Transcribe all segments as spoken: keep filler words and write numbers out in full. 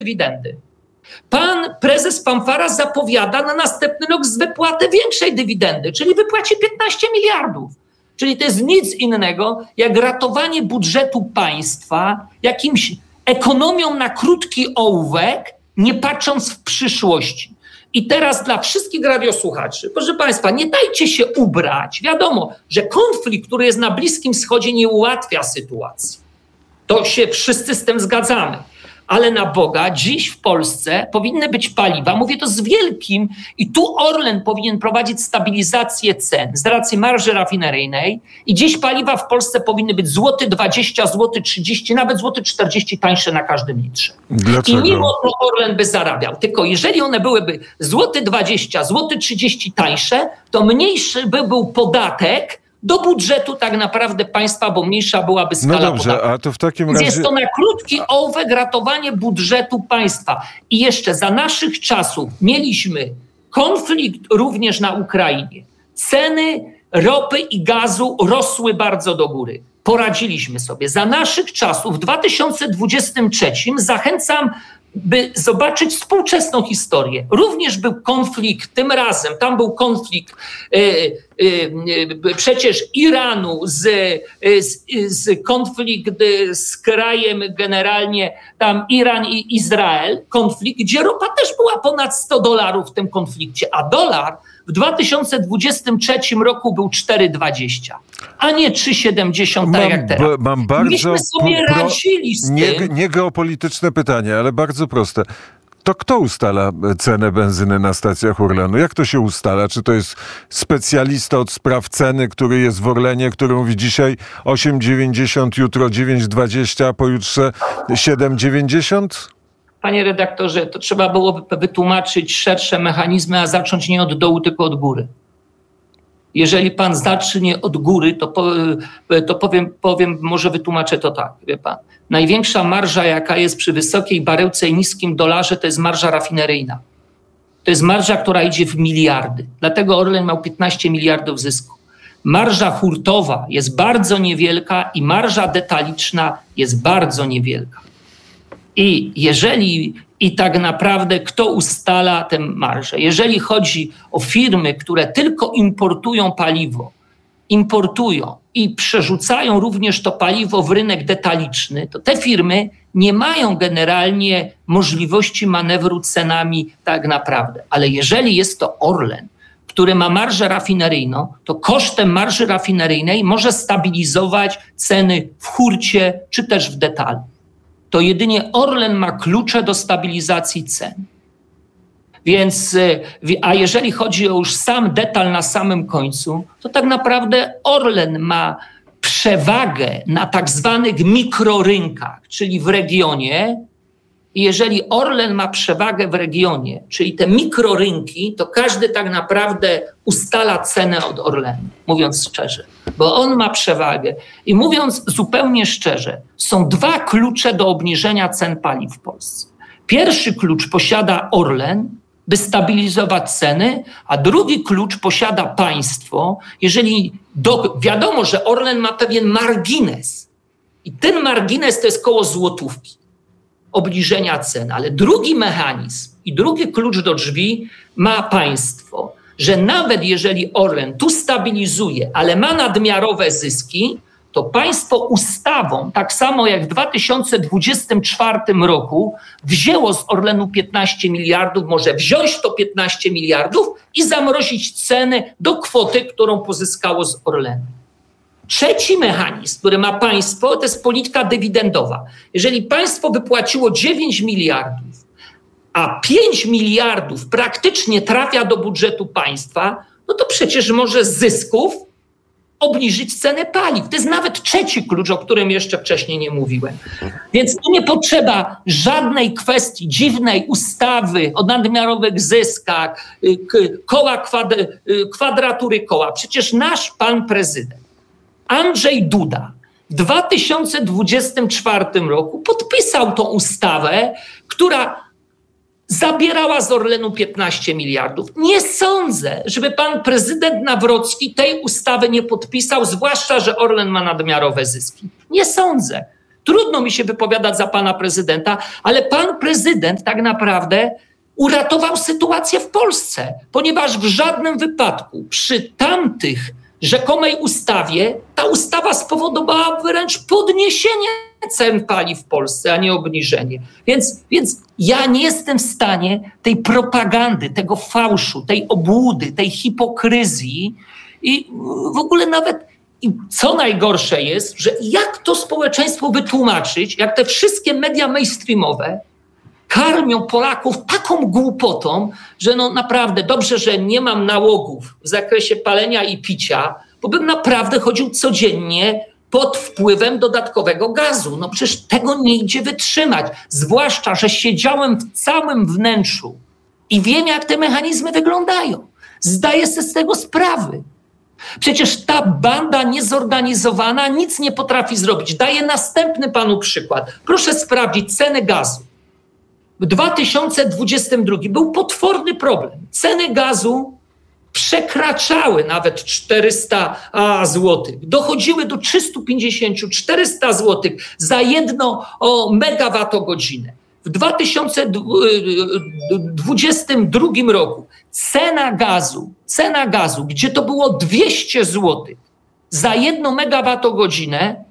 dywidendy. Pan prezes Fanfara zapowiada na następny rok wypłatę większej dywidendy, czyli wypłaci piętnaście miliardów. Czyli to jest nic innego jak ratowanie budżetu państwa jakimś ekonomią na krótki ołówek, nie patrząc w przyszłości. I teraz dla wszystkich radiosłuchaczy, proszę państwa, nie dajcie się ubrać. Wiadomo, że konflikt, który jest na Bliskim Wschodzie, nie ułatwia sytuacji. To się wszyscy z tym zgadzamy. Ale na Boga, dziś w Polsce powinny być paliwa, mówię to z wielkim, i tu Orlen powinien prowadzić stabilizację cen z racji marży rafineryjnej i dziś paliwa w Polsce powinny być złoty dwadzieścia, złoty trzydzieści, nawet złoty czterdzieści tańsze na każdym litrze. Dlaczego? I mimo to Orlen by zarabiał. Tylko jeżeli one byłyby złoty dwadzieścia, złoty trzydzieści tańsze, to mniejszy by był podatek do budżetu tak naprawdę państwa, bo mniejsza byłaby skala No dobrze, podatku. a to w takim Więc razie... jest to na krótki ołówek ratowanie budżetu państwa. I jeszcze za naszych czasów mieliśmy konflikt również na Ukrainie. Ceny ropy i gazu rosły bardzo do góry. Poradziliśmy sobie. Za naszych czasów w dwa tysiące dwudziestym trzecim zachęcam, by zobaczyć współczesną historię. Również był konflikt, tym razem tam był konflikt e, e, e, przecież Iranu z, z, z konflikt z krajem generalnie tam Iran i Izrael, konflikt, gdzie ropa też była ponad sto dolarów w tym konflikcie, a dolar w dwa tysiące dwudziestym trzecim roku był cztery dwadzieścia, a nie trzy siedemdziesiąt, tak jak teraz. B- mam bardzo Myśmy sobie pro, radzili z nie, tym. nie geopolityczne pytanie, ale bardzo proste. To kto ustala cenę benzyny na stacjach Orlenu? Jak to się ustala? Czy to jest specjalista od spraw ceny, który jest w Orlenie, który mówi dzisiaj osiem dziewięćdziesiąt, jutro dziewięć dwadzieścia, a pojutrze siedem dziewięćdziesiąt? Panie redaktorze, to trzeba byłoby wytłumaczyć szersze mechanizmy, a zacząć nie od dołu, tylko od góry. Jeżeli pan zacznie od góry, to, po, to powiem, powiem, może wytłumaczę to tak, wie pan. Największa marża, jaka jest przy wysokiej baryłce i niskim dolarze, to jest marża rafineryjna. To jest marża, która idzie w miliardy. Dlatego Orlen miał piętnaście miliardów zysku. Marża hurtowa jest bardzo niewielka i marża detaliczna jest bardzo niewielka. I jeżeli, i tak naprawdę kto ustala tę marżę? Jeżeli chodzi o firmy, które tylko importują paliwo, importują i przerzucają również to paliwo w rynek detaliczny, to te firmy nie mają generalnie możliwości manewru cenami tak naprawdę. Ale jeżeli jest to Orlen, który ma marżę rafineryjną, to kosztem marży rafineryjnej może stabilizować ceny w hurcie czy też w detalu. To jedynie Orlen ma klucze do stabilizacji cen. Więc, a jeżeli chodzi o już sam detal na samym końcu, to tak naprawdę Orlen ma przewagę na tak zwanych mikrorynkach, czyli w regionie. I jeżeli Orlen ma przewagę w regionie, czyli te mikrorynki, to każdy tak naprawdę ustala cenę od Orlenu, mówiąc szczerze, bo on ma przewagę. I mówiąc zupełnie szczerze, są dwa klucze do obniżenia cen paliw w Polsce. Pierwszy klucz posiada Orlen, by stabilizować ceny, a drugi klucz posiada państwo, jeżeli do, wiadomo, że Orlen ma pewien margines i ten margines to jest koło złotówki obniżenia cen, ale drugi mechanizm i drugi klucz do drzwi ma państwo, że nawet jeżeli Orlen tu stabilizuje, ale ma nadmiarowe zyski, to państwo ustawą, tak samo jak w dwa tysiące dwudziestym czwartym roku wzięło z Orlenu piętnaście miliardów, może wziąć to piętnaście miliardów i zamrozić ceny do kwoty, którą pozyskało z Orlenu. Trzeci mechanizm, który ma państwo, to jest polityka dywidendowa. Jeżeli państwo wypłaciło dziewięć miliardów, a pięć miliardów praktycznie trafia do budżetu państwa, no to przecież może z zysków obniżyć cenę paliw. To jest nawet trzeci klucz, o którym jeszcze wcześniej nie mówiłem. Więc tu nie potrzeba żadnej kwestii dziwnej ustawy o nadmiarowych zyskach, koła kwadratury koła. Przecież nasz pan prezydent Andrzej Duda w dwa tysiące dwudziestym czwartym roku podpisał tą ustawę, która zabierała z Orlenu piętnaście miliardów. Nie sądzę, żeby pan prezydent Nawrocki tej ustawy nie podpisał, zwłaszcza, że Orlen ma nadmiarowe zyski. Nie sądzę. Trudno mi się wypowiadać za pana prezydenta, ale pan prezydent tak naprawdę uratował sytuację w Polsce, ponieważ w żadnym wypadku przy tamtych rzekomej ustawie ta ustawa spowodowała wręcz podniesienie cen paliw w Polsce, a nie obniżenie. Więc, więc ja nie jestem w stanie tej propagandy, tego fałszu, tej obłudy, tej hipokryzji i w ogóle nawet, i co najgorsze jest, że jak to społeczeństwo wytłumaczyć, jak te wszystkie media mainstreamowe karmią Polaków taką głupotą, że no naprawdę dobrze, że nie mam nałogów w zakresie palenia i picia, bo bym naprawdę chodził codziennie pod wpływem dodatkowego gazu. No przecież tego nie idzie wytrzymać. Zwłaszcza, że siedziałem w całym wnętrzu i wiem, jak te mechanizmy wyglądają. Zdaję sobie z tego sprawy. Przecież ta banda niezorganizowana nic nie potrafi zrobić. Daję następny panu przykład. Proszę sprawdzić cenę gazu. W dwa tysiące dwudziestym drugim był potworny problem. Ceny gazu przekraczały nawet czterysta złotych. Dochodziły do trzysta pięćdziesiąt do czterystu złotych za jedno megawattogodzinę. W dwa tysiące dwudziestym drugim roku cena gazu, cena gazu, gdzie to było dwieście złotych za jedną megawattogodzinę,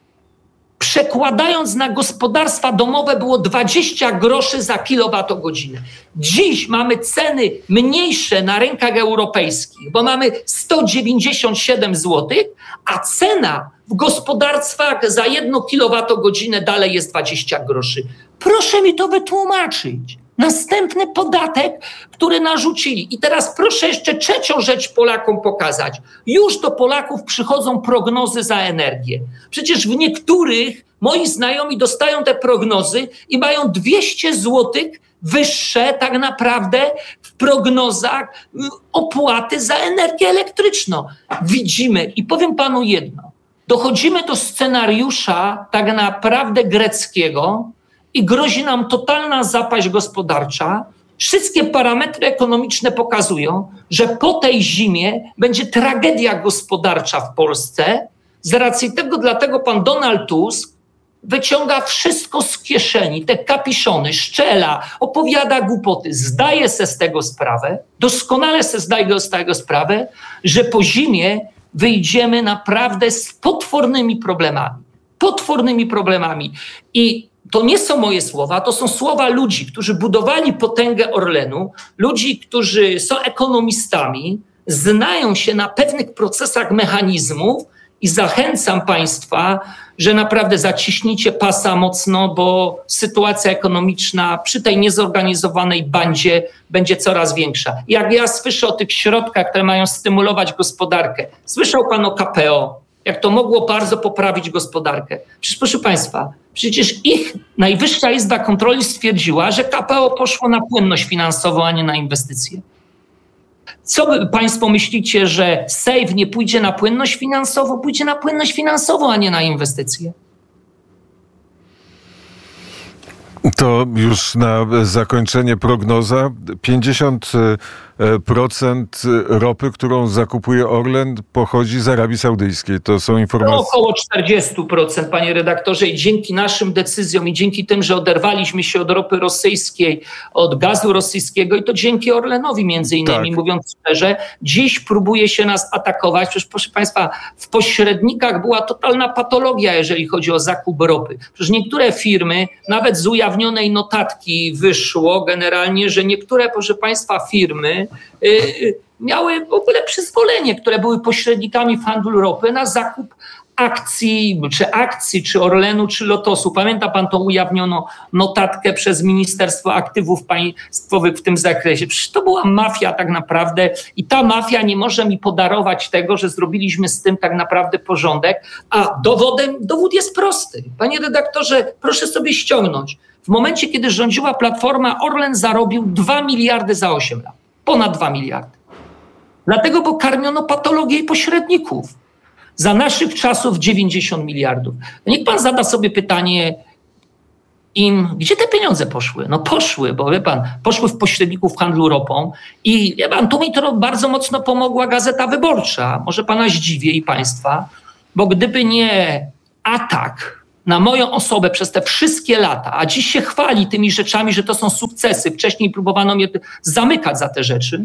przekładając na gospodarstwa domowe, było dwadzieścia groszy za kilowatogodzinę. Dziś mamy ceny mniejsze na rynkach europejskich, bo mamy sto dziewięćdziesiąt siedem złotych, a cena w gospodarstwach za jedną kilowatogodzinę dalej jest dwadzieścia groszy. Proszę mi to wytłumaczyć. Następny podatek, który narzucili. I teraz proszę jeszcze trzecią rzecz Polakom pokazać. Już do Polaków przychodzą prognozy za energię. Przecież w niektórych moi znajomi dostają te prognozy i mają dwieście złotych wyższe tak naprawdę w prognozach opłaty za energię elektryczną. Widzimy i powiem panu jedno. Dochodzimy do scenariusza tak naprawdę greckiego, i grozi nam totalna zapaść gospodarcza. Wszystkie parametry ekonomiczne pokazują, że po tej zimie będzie tragedia gospodarcza w Polsce. Z racji tego, dlatego pan Donald Tusk wyciąga wszystko z kieszeni, te kapiszony, szczela, opowiada głupoty. Zdaje se z tego sprawę, doskonale se zdaje z tego sprawę, że po zimie wyjdziemy naprawdę z potwornymi problemami. Potwornymi problemami. I to nie są moje słowa, to są słowa ludzi, którzy budowali potęgę Orlenu, ludzi, którzy są ekonomistami, znają się na pewnych procesach mechanizmów i zachęcam państwa, że naprawdę zaciśnijcie pasa mocno, bo sytuacja ekonomiczna przy tej niezorganizowanej bandzie będzie coraz większa. Jak ja słyszę o tych środkach, które mają stymulować gospodarkę, słyszał pan o K P O, jak to mogło bardzo poprawić gospodarkę. Przecież proszę państwa, przecież ich Najwyższa Izba Kontroli stwierdziła, że K P O poszło na płynność finansową, a nie na inwestycje. Co wy państwo myślicie, że S E I F nie pójdzie na płynność finansową? Pójdzie na płynność finansową, a nie na inwestycje. To już na zakończenie prognoza. pięćdziesiąt procent ropy, którą zakupuje Orlen, pochodzi z Arabii Saudyjskiej. To są informacje... No, około czterdzieści procent, panie redaktorze. I dzięki naszym decyzjom i dzięki tym, że oderwaliśmy się od ropy rosyjskiej, od gazu rosyjskiego i to dzięki Orlenowi między innymi, tak. Mówiąc szczerze, dziś próbuje się nas atakować. Przecież proszę państwa, w pośrednikach była totalna patologia, jeżeli chodzi o zakup ropy. Przecież niektóre firmy, nawet z ujawnionej notatki wyszło generalnie, że niektóre, proszę państwa, firmy miały w ogóle przyzwolenie, które były pośrednikami w handlu ropy na zakup akcji, czy akcji, czy Orlenu, czy Lotosu. Pamięta pan tą ujawnioną notatkę przez Ministerstwo Aktywów Państwowych w tym zakresie? Przecież to była mafia tak naprawdę i ta mafia nie może mi podarować tego, że zrobiliśmy z tym tak naprawdę porządek, a dowodem, dowód jest prosty. Panie redaktorze, proszę sobie ściągnąć. W momencie, kiedy rządziła Platforma, Orlen zarobił dwa miliardy za osiem lat. Ponad dwa miliardy. Dlatego, bo karmiono patologię i pośredników. Za naszych czasów dziewięćdziesiąt miliardów. Niech pan zada sobie pytanie im, gdzie te pieniądze poszły? No poszły, bo wie pan, poszły w pośredników w handlu ropą i wie pan, tu mi to bardzo mocno pomogła Gazeta Wyborcza. Może pana zdziwię i państwa, bo gdyby nie atak na moją osobę przez te wszystkie lata, a dziś się chwali tymi rzeczami, że to są sukcesy. Wcześniej próbowano mnie zamykać za te rzeczy.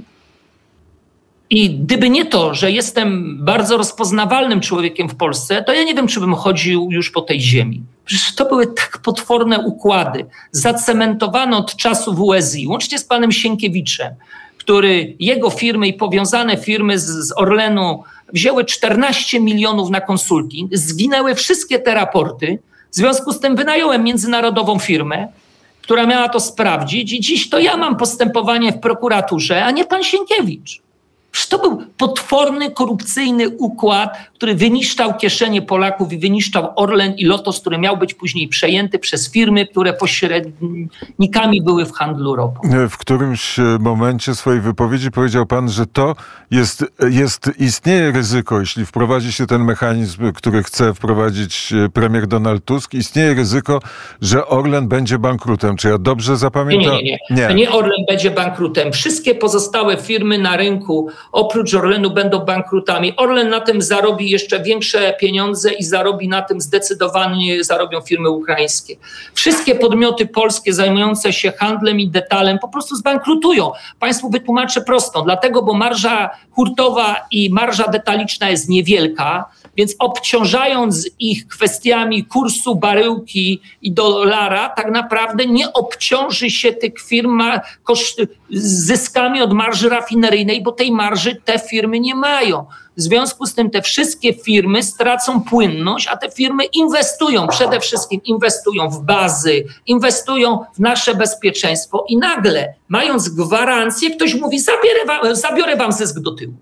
I gdyby nie to, że jestem bardzo rozpoznawalnym człowiekiem w Polsce, to ja nie wiem, czy bym chodził już po tej ziemi. Przecież to były tak potworne układy, zacementowane od czasu W S I, łącznie z panem Sienkiewiczem, który jego firmy i powiązane firmy z, z Orlenu wzięły czternaście milionów na konsulting, zginęły wszystkie te raporty, w związku z tym wynająłem międzynarodową firmę, która miała to sprawdzić i dziś to ja mam postępowanie w prokuraturze, a nie pan Sienkiewicz. Przecież to był potworny, korupcyjny układ, który wyniszczał kieszenie Polaków i wyniszczał Orlen i Lotos, który miał być później przejęty przez firmy, które pośrednikami były w handlu ropą. W którymś momencie swojej wypowiedzi powiedział pan, że to jest, jest, istnieje ryzyko, jeśli wprowadzi się ten mechanizm, który chce wprowadzić premier Donald Tusk, istnieje ryzyko, że Orlen będzie bankrutem. Czy ja dobrze zapamiętam? Nie, nie, nie. nie. To nie Orlen będzie bankrutem. Wszystkie pozostałe firmy na rynku oprócz Orlenu będą bankrutami. Orlen na tym zarobi jeszcze większe pieniądze i zarobi na tym zdecydowanie zarobią firmy ukraińskie. Wszystkie podmioty polskie zajmujące się handlem i detalem po prostu zbankrutują. Państwu wytłumaczę prosto. Dlatego, bo marża hurtowa i marża detaliczna jest niewielka, więc obciążając ich kwestiami kursu baryłki i dolara, tak naprawdę nie obciąży się tych firm koszt, zyskami od marży rafineryjnej, bo tej marży te firmy nie mają. W związku z tym te wszystkie firmy stracą płynność, a te firmy inwestują, przede wszystkim inwestują w bazy, inwestują w nasze bezpieczeństwo i nagle, mając gwarancję, ktoś mówi, zabiorę wam, zabiorę wam zysk do tyłu.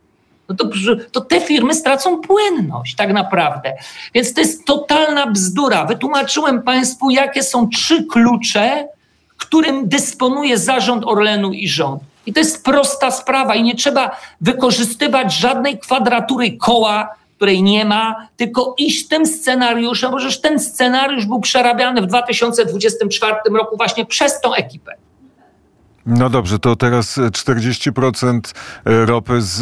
No to, to te firmy stracą płynność tak naprawdę. Więc to jest totalna bzdura. Wytłumaczyłem państwu, jakie są trzy klucze, którym dysponuje zarząd Orlenu i rząd. I to jest prosta sprawa i nie trzeba wykorzystywać żadnej kwadratury koła, której nie ma, tylko iść tym scenariuszem, bo przecież ten scenariusz był przerabiany w dwa tysiące dwudziestym czwartym roku właśnie przez tą ekipę. No dobrze, to teraz czterdzieści procent ropy z,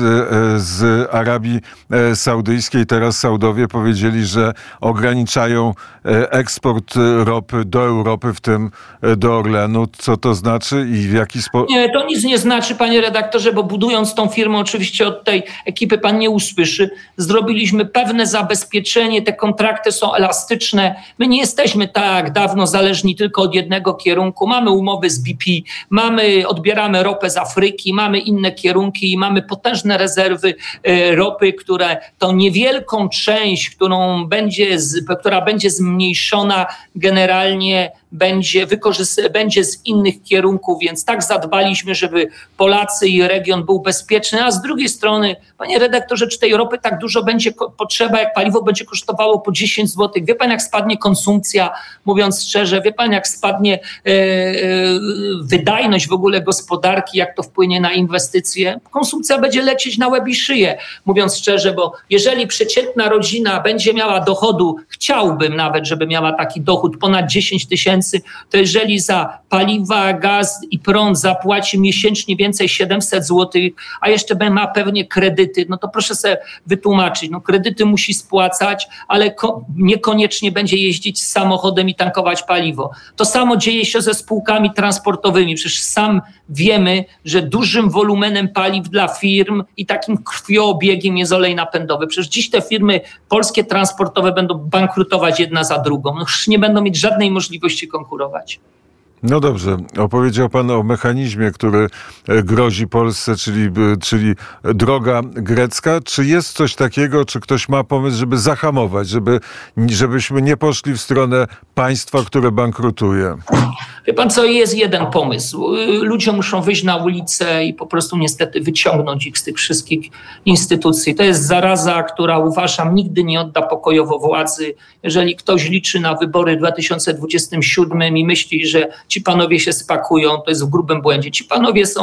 z Arabii Saudyjskiej. Teraz Saudowie powiedzieli, że ograniczają eksport ropy do Europy, w tym do Orlenu. Co to znaczy i w jaki sposób? Nie, to nic nie znaczy, panie redaktorze, bo budując tą firmę, oczywiście od tej ekipy pan nie usłyszy, zrobiliśmy pewne zabezpieczenie, te kontrakty są elastyczne. My nie jesteśmy tak dawno zależni tylko od jednego kierunku. Mamy umowy z B P, mamy odbieramy ropę z Afryki, mamy inne kierunki i mamy potężne rezerwy e, ropy, które tą niewielką część, którą będzie z, która będzie zmniejszona generalnie będzie, wykorzy- będzie z innych kierunków, więc tak zadbaliśmy, żeby Polacy i region był bezpieczny, a z drugiej strony, panie redaktorze, czy tej ropy tak dużo będzie ko- potrzeba, jak paliwo będzie kosztowało po dziesięć złotych? Wie pan, jak spadnie konsumpcja, mówiąc szczerze, wie pan, jak spadnie e, e, wydajność w ogóle gospodarki, jak to wpłynie na inwestycje? Konsumpcja będzie lecieć na łeb i szyję, mówiąc szczerze, bo jeżeli przeciętna rodzina będzie miała dochodu, chciałbym nawet, żeby miała taki dochód ponad dziesięć tysięcy, to jeżeli za paliwa, gaz i prąd zapłaci miesięcznie więcej siedemset złotych, a jeszcze ma pewnie kredyty, no to proszę sobie wytłumaczyć, no kredyty musi spłacać, ale ko- niekoniecznie będzie jeździć z samochodem i tankować paliwo. To samo dzieje się ze spółkami transportowymi. Przecież sam wiemy, że dużym wolumenem paliw dla firm i takim krwiobiegiem jest olej napędowy. Przecież dziś te firmy polskie transportowe będą bankrutować jedna za drugą. No już nie będą mieć żadnej możliwości konkurować. No dobrze, opowiedział pan o mechanizmie, który grozi Polsce, czyli, czyli droga grecka. Czy jest coś takiego, czy ktoś ma pomysł, żeby zahamować, żeby, żebyśmy nie poszli w stronę państwa, które bankrutuje? Wie pan co, jest jeden pomysł. Ludzie muszą wyjść na ulicę i po prostu niestety wyciągnąć ich z tych wszystkich instytucji. To jest zaraza, która uważam nigdy nie odda pokojowo władzy. Jeżeli ktoś liczy na wybory w dwa tysiące dwudziestym siódmym i myśli, że ci panowie się spakują, to jest w grubym błędzie. Ci panowie są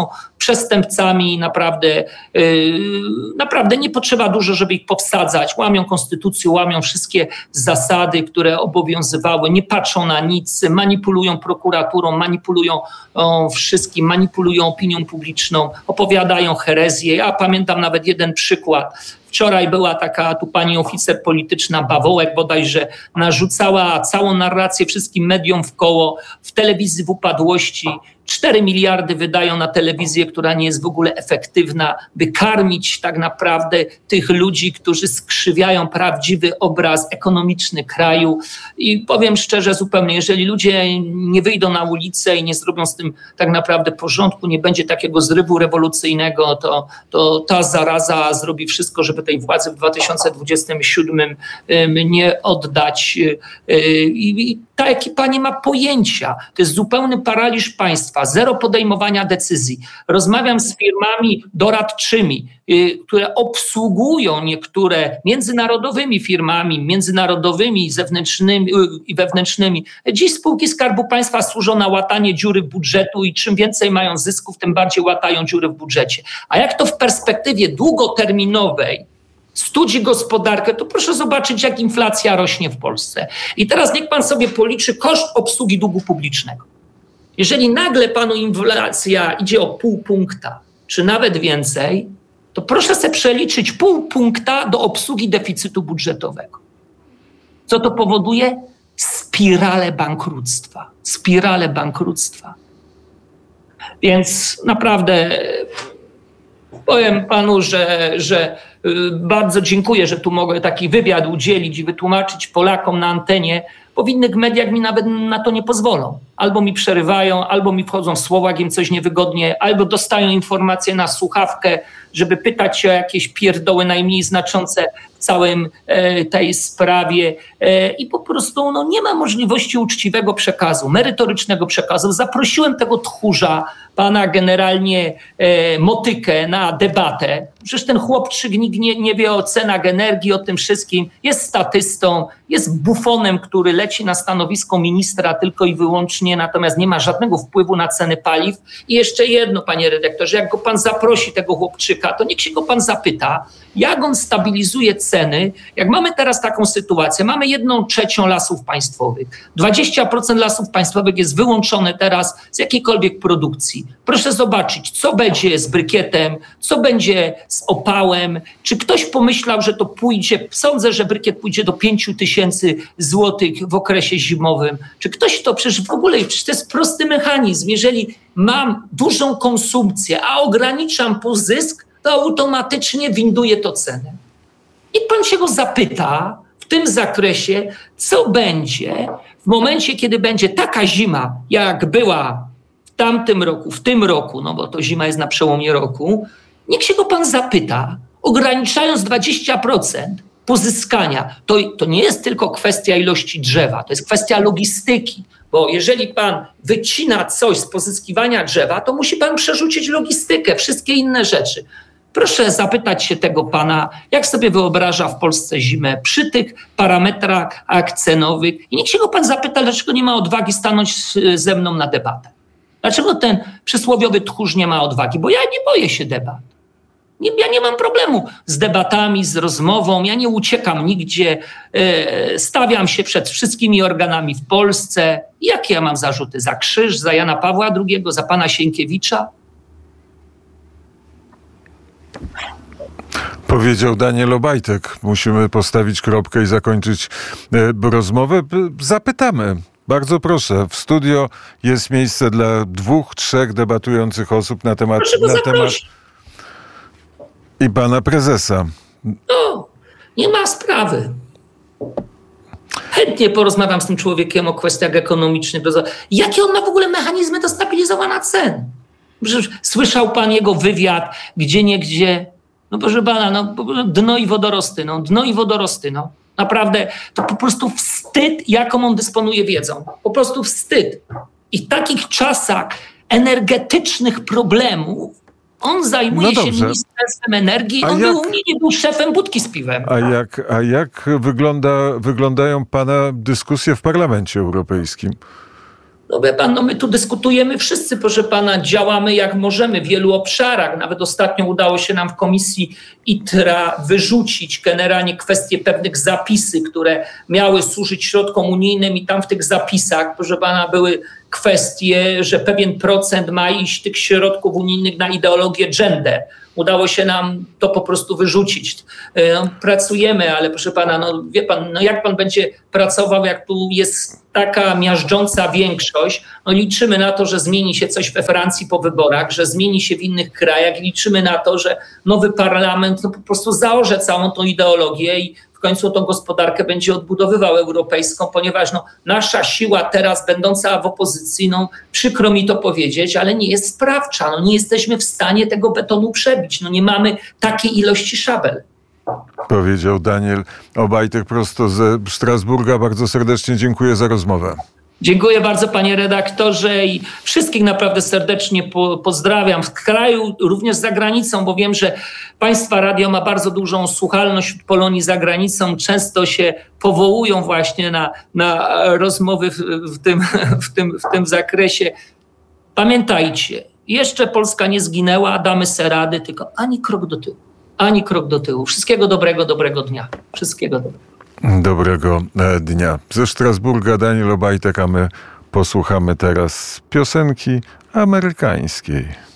przestępcami, naprawdę, naprawdę nie potrzeba dużo, żeby ich powsadzać. Łamią konstytucję, łamią wszystkie zasady, które obowiązywały, nie patrzą na nic, manipulują prokuraturą, manipulują wszystkim, manipulują opinią publiczną, opowiadają herezję. Ja pamiętam nawet jeden przykład. Wczoraj była taka tu pani oficer polityczna, Bawołek bodajże, narzucała całą narrację wszystkim mediom w koło, w telewizji w upadłości. cztery miliardy wydają na telewizję, która nie jest w ogóle efektywna, by karmić tak naprawdę tych ludzi, którzy skrzywiają prawdziwy obraz ekonomiczny kraju. I powiem szczerze zupełnie, jeżeli ludzie nie wyjdą na ulicę i nie zrobią z tym tak naprawdę porządku, nie będzie takiego zrywu rewolucyjnego, to, to ta zaraza zrobi wszystko, żeby tej władzy w dwa tysiące dwudziestym siódmym nie oddać. I ta ekipa nie ma pojęcia. To jest zupełny paraliż państwa, zero podejmowania decyzji. Rozmawiam z firmami doradczymi, które obsługują niektóre międzynarodowymi firmami, międzynarodowymi zewnętrznymi i wewnętrznymi. Dziś spółki Skarbu Państwa służą na łatanie dziury budżetu i czym więcej mają zysków, tym bardziej łatają dziury w budżecie. A jak to w perspektywie długoterminowej studzi gospodarkę, to proszę zobaczyć, jak inflacja rośnie w Polsce. I teraz niech pan sobie policzy koszt obsługi długu publicznego. Jeżeli nagle panu inflacja idzie o pół punkta, czy nawet więcej, to proszę sobie przeliczyć pół punkta do obsługi deficytu budżetowego. Co to powoduje? Spiralę bankructwa. Spiralę bankructwa. Więc naprawdę powiem panu, że, że bardzo dziękuję, że tu mogę taki wywiad udzielić i wytłumaczyć Polakom na antenie, bo w innych mediach mi nawet na to nie pozwolą. Albo mi przerywają, albo mi wchodzą w słowa, jak im coś niewygodnie, albo dostają informacje na słuchawkę, żeby pytać się o jakieś pierdoły najmniej znaczące w całym e, tej sprawie. E, I po prostu no, nie ma możliwości uczciwego przekazu, merytorycznego przekazu. Zaprosiłem tego tchórza, pana generalnie e, Motykę, na debatę. Przecież ten chłopczyk nikt nie, nie wie o cenach energii, o tym wszystkim. Jest statystą, jest bufonem, który leci na stanowisko ministra tylko i wyłącznie, natomiast nie ma żadnego wpływu na ceny paliw. I jeszcze jedno, panie redaktorze, jak go pan zaprosi, tego chłopczyka, to niech się go pan zapyta, jak on stabilizuje ceny. Jak mamy teraz taką sytuację, mamy jedną trzecią lasów państwowych. dwadzieścia procent lasów państwowych jest wyłączone teraz z jakiejkolwiek produkcji. Proszę zobaczyć, co będzie z brykietem, co będzie z opałem. Czy ktoś pomyślał, że to pójdzie, sądzę, że brykiet pójdzie do pięć tysięcy złotych w okresie zimowym. Czy ktoś to, przecież w ogóle, przecież to jest prosty mechanizm. Jeżeli mam dużą konsumpcję, a ograniczam zysk, to automatycznie winduje to cenę. I pan się go zapyta w tym zakresie, co będzie w momencie, kiedy będzie taka zima, jak była w tamtym roku, w tym roku, no bo to zima jest na przełomie roku, niech się go pan zapyta, ograniczając dwadzieścia procent pozyskania. To, to nie jest tylko kwestia ilości drzewa, to jest kwestia logistyki, bo jeżeli pan wycina coś z pozyskiwania drzewa, to musi pan przerzucić logistykę, wszystkie inne rzeczy. Proszę zapytać się tego pana, jak sobie wyobraża w Polsce zimę przy tych parametrach cenowych. I niech się go pan zapyta, dlaczego nie ma odwagi stanąć ze mną na debatę. Dlaczego ten przysłowiowy tchórz nie ma odwagi? Bo ja nie boję się debat. Nie, ja nie mam problemu z debatami, z rozmową. Ja nie uciekam nigdzie. Yy, stawiam się przed wszystkimi organami w Polsce. Jakie ja mam zarzuty? Za Krzyż, za Jana Pawła drugiego, za pana Sienkiewicza? Powiedział Daniel Obajtek. Musimy postawić kropkę i zakończyć e, rozmowę. Zapytamy. Bardzo proszę. W studio jest miejsce dla dwóch, trzech debatujących osób na temat... Proszę go na temat i pana prezesa. No, nie ma sprawy. Chętnie porozmawiam z tym człowiekiem o kwestiach ekonomicznych. Jakie on ma w ogóle mechanizmy do stabilizowania cen? Przecież słyszał pan jego wywiad, gdzie niegdzie, no proszę pana, no dno i wodorosty, no dno i wodorosty, no. Naprawdę, to po prostu wstyd, jaką on dysponuje wiedzą. Po prostu wstyd. I w takich czasach energetycznych problemów on zajmuje no się Ministerstwem Energii, a on jak, był u mnie, nie był szefem budki z piwem. A jak, a jak wygląda, wyglądają pana dyskusje w Parlamencie Europejskim? No wie pan, no my tu dyskutujemy wszyscy, proszę pana, działamy jak możemy w wielu obszarach. Nawet ostatnio udało się nam w komisji I T R A wyrzucić generalnie kwestie pewnych zapisy, które miały służyć środkom unijnym i tam w tych zapisach, proszę pana, były kwestie, że pewien procent ma iść tych środków unijnych na ideologię gender. Udało się nam to po prostu wyrzucić. No, pracujemy, ale proszę pana, no wie pan, no jak pan będzie pracował, jak tu jest taka miażdżąca większość, no liczymy na to, że zmieni się coś we Francji po wyborach, że zmieni się w innych krajach i liczymy na to, że nowy parlament no, po prostu zaorze całą tą ideologię i w końcu tą gospodarkę będzie odbudowywał europejską, ponieważ no, nasza siła teraz będąca w opozycji, no przykro mi to powiedzieć, ale nie jest sprawcza. No, nie jesteśmy w stanie tego betonu przebić. No, nie mamy takiej ilości szabel. Powiedział Daniel Obajtek prosto ze Strasburga. Bardzo serdecznie dziękuję za rozmowę. Dziękuję bardzo, panie redaktorze, i wszystkich naprawdę serdecznie po, pozdrawiam w kraju, również za granicą, bo wiem, że państwa radio ma bardzo dużą słuchalność wśród Polonii za granicą. Często się powołują właśnie na, na rozmowy w, w, tym, w, tym, w tym zakresie. Pamiętajcie, jeszcze Polska nie zginęła, damy se rady, tylko ani krok do tyłu, ani krok do tyłu. Wszystkiego dobrego, dobrego dnia. Wszystkiego dobrego. Dobrego dnia. Ze Strasburga Daniel Obajtek, a my posłuchamy teraz piosenki amerykańskiej.